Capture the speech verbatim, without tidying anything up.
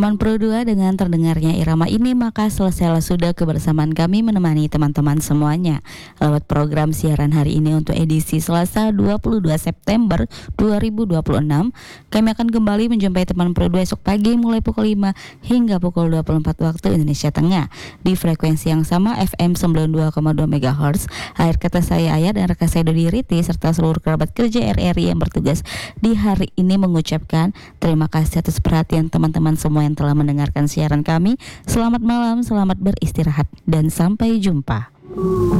Teman Pro dua, dengan terdengarnya irama ini maka selesailah sudah kebersamaan kami menemani teman-teman semuanya lewat program siaran hari ini untuk edisi Selasa dua puluh dua September dua ribu dua puluh enam. Kami akan kembali menjumpai teman Pro dua esok pagi mulai pukul lima hingga pukul dua puluh empat waktu Indonesia Tengah di frekuensi yang sama F M sembilan puluh dua koma dua megahertz. Akhir kata saya Ayah dan rekan saya Dodi Riti serta seluruh kerabat kerja R R I yang bertugas di hari ini mengucapkan terima kasih atas perhatian teman-teman semua yang telah mendengarkan siaran kami. Selamat malam, selamat beristirahat, dan sampai jumpa.